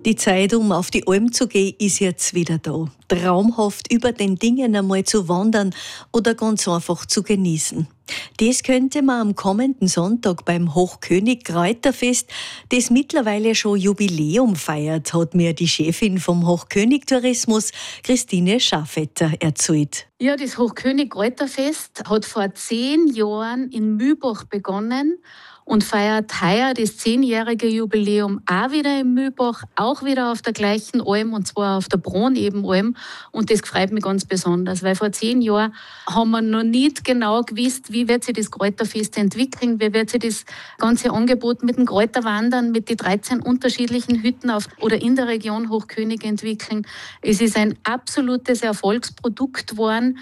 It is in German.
Die Zeit, um auf die Alm zu gehen, ist jetzt wieder da. Traumhaft über den Dingen einmal zu wandern oder ganz einfach zu genießen. Das könnte man am kommenden Sonntag beim Hochkönig Kräuterfest, das mittlerweile schon Jubiläum feiert, hat mir die Chefin vom Hochkönig Tourismus, Christine Schafetter, erzählt. Ja, das Hochkönig Kräuterfest hat vor 10 Jahren in Mühlbach begonnen und feiert heuer das 10-jährige Jubiläum auch wieder in Mühlbach, auch wieder auf der gleichen Alm, und zwar auf der Bronnebenalm. Und das freut mich ganz besonders, weil vor 10 Jahren haben wir noch nicht genau gewusst, wie wird sich das Kräuterfest entwickeln, wie wird sich das ganze Angebot mit dem Kräuterwandern, mit den 13 unterschiedlichen Hütten oder in der Region Hochkönig entwickeln. Es ist ein absolutes Erfolgsprodukt geworden.